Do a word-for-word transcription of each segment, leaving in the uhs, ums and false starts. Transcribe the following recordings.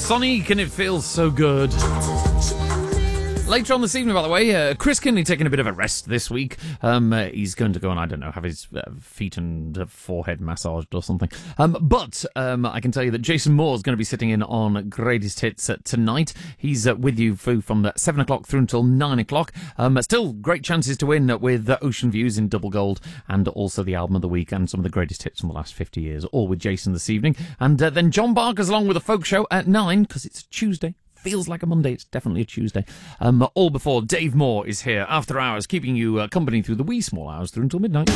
Sonic, and it feels so good. Later on this evening, by the way, uh, Chris Kinley taking a bit of a rest this week. Um, uh, he's going to go and, I don't know, have his uh, feet and uh, forehead massaged or something. Um, but um, I can tell you that Jason Moore is going to be sitting in on Greatest Hits uh, tonight. He's uh, with you for, from uh, seven o'clock through until nine o'clock. Um, still great chances to win with uh, Ocean Views in double gold, and also the album of the week and some of the greatest hits from the last fifty years, all with Jason this evening. And uh, then John Barker's along with a folk show at nine, because it's Tuesday. Feels like a Monday, it's definitely a Tuesday. Um, all before Dave Moore is here, after hours, keeping you uh, company through the wee small hours through until midnight.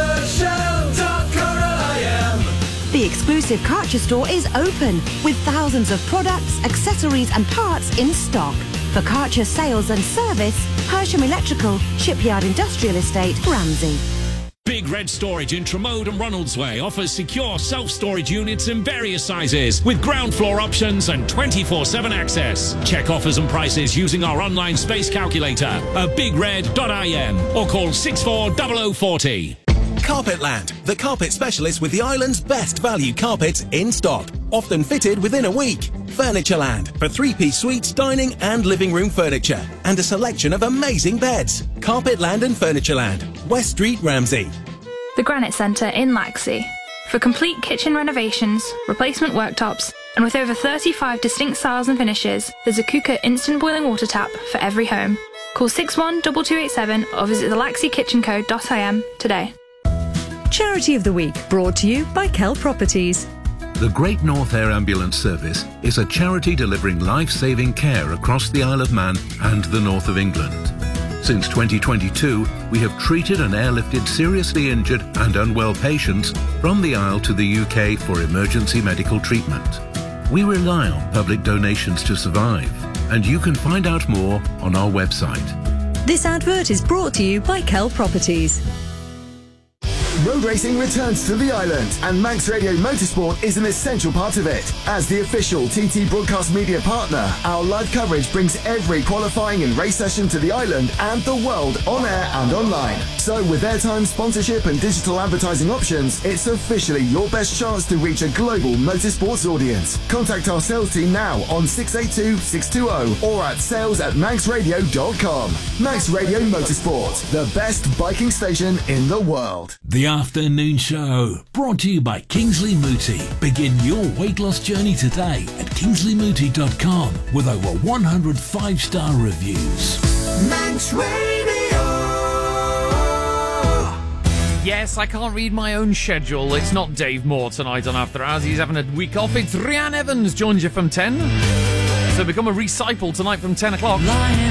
The exclusive Karcher store is open, with thousands of products, accessories and parts in stock. For Karcher sales and service, Hersham Electrical, Shipyard Industrial Estate, Ramsey. Big Red Storage in Tremode and Ronaldsway offers secure self-storage units in various sizes with ground floor options and twenty-four seven access. Check offers and prices using our online space calculator at big red dot I M or call six four zero zero four zero. Carpetland, the carpet specialist with the island's best value carpets in stock, often fitted within a week. Furnitureland, for three-piece suites, dining and living room furniture, and a selection of amazing beds. Carpetland and Furnitureland, West Street, Ramsey. The Granite Centre in Laxey. For complete kitchen renovations, replacement worktops, and with over thirty-five distinct styles and finishes, there's a Kuka instant boiling water tap for every home. Call six one two two eight seven or visit the laxey kitchen co dot I M today. Charity of the Week, brought to you by Kell Properties. The Great North Air Ambulance Service is a charity delivering life-saving care across the Isle of Man and the north of England. Since twenty twenty-two, we have treated and airlifted seriously injured and unwell patients from the Isle to the U K for emergency medical treatment. We rely on public donations to survive, and you can find out more on our website. This advert is brought to you by Kell Properties. Road racing returns to the island, and Manx Radio Motorsport is an essential part of it. As the official T T Broadcast Media partner, our live coverage brings every qualifying and race session to the island and the world on air and online. So with airtime, sponsorship and digital advertising options, it's officially your best chance to reach a global motorsports audience. Contact our sales team now on six eight two, six two zero or at sales at manx radio dot com. Manx Radio Motorsport, the best biking station in the world. The Afternoon Show, brought to you by Kingsley Mooti. Begin your weight loss journey today at kingsley mooti dot com with over one hundred five-star reviews. Manx Radio. Yes, I can't read my own schedule. It's not Dave Moore tonight on After Hours. He's having a week off. It's Rhiannon Evans joins you from ten. So become a recycle tonight from ten o'clock. Lying